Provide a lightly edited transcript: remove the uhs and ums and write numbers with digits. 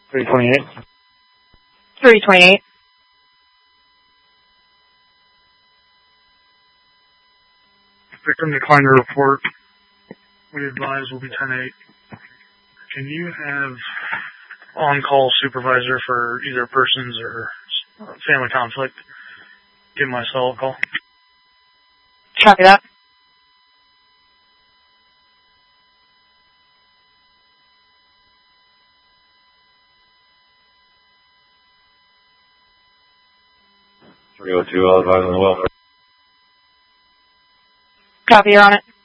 328. 328. Victim declined to report. We advise will be 10-8. Can you have on-call supervisor for either persons or family conflict? Give my cell a call. Copy that. I'll advise on the welfare. Copy, you're on it.